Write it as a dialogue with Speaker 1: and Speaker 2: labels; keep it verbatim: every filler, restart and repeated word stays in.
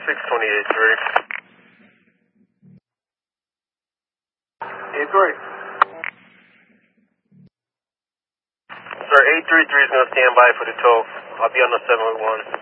Speaker 1: six twenty-eight three. eight three. Sir, eight three three is going to stand by for the twelve. I'll be on the seven one.